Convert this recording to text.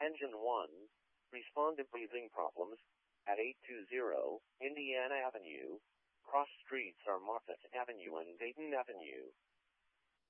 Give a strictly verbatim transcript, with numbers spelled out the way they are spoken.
Engine one, respond to breathing problems at eight two zero Indiana Avenue. Cross streets are Moffett Avenue and Dayton Avenue.